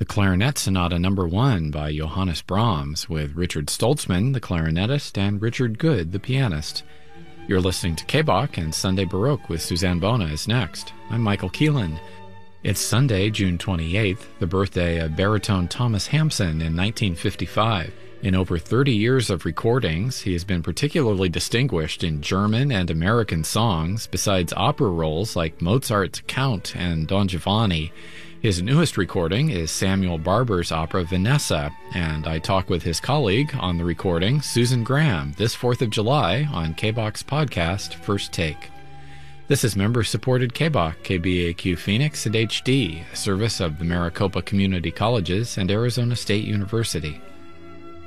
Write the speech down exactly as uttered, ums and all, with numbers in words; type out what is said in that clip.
Clarinet Sonata Number One by Johannes Brahms, with Richard Stoltzman, the clarinetist, and Richard Good, the pianist. You're listening to K-Bach, and Sunday Baroque with Suzanne Bona is next. I'm Michael Keelan. It's Sunday, June twenty-eighth, the birthday of baritone Thomas Hampson in nineteen fifty-five. In over thirty years of recordings, he has been particularly distinguished in German and American songs, besides opera roles like Mozart's Count and Don Giovanni. His newest recording is Samuel Barber's opera Vanessa, and I talk with his colleague on the recording, Susan Graham, this fourth of July on K-Bach's podcast, First Take. This is member-supported K-Bach, K B A Q Phoenix and H D, a service of the Maricopa Community Colleges and Arizona State University.